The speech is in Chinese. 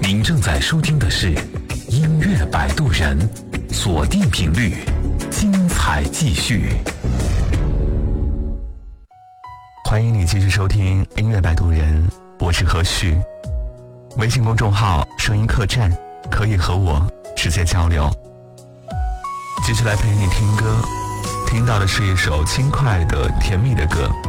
您正在收听的是音乐摆渡人，锁定频率，精彩继续。欢迎你继续收听音乐摆渡人，我是何旭。微信公众号声音客栈可以和我直接交流。继续来陪你听歌，听到的是一首轻快的甜蜜的歌，